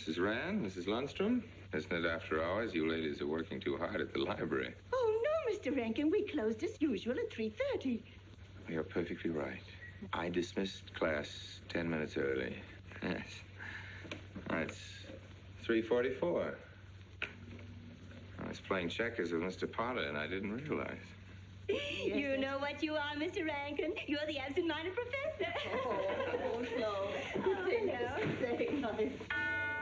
Mrs. Rand, Mrs. Lundstrom. Isn't it after hours? You ladies are working too hard at the library. Oh, no, Mr. Rankin. We closed as usual at 3:30. You're perfectly right. I dismissed class 10 minutes early. Yes. It's 3:44. I was playing checkers with Mr. Potter, and I didn't realize. You know what you are, Mr. Rankin. You're the absent-minded professor. Oh, no. Oh, no.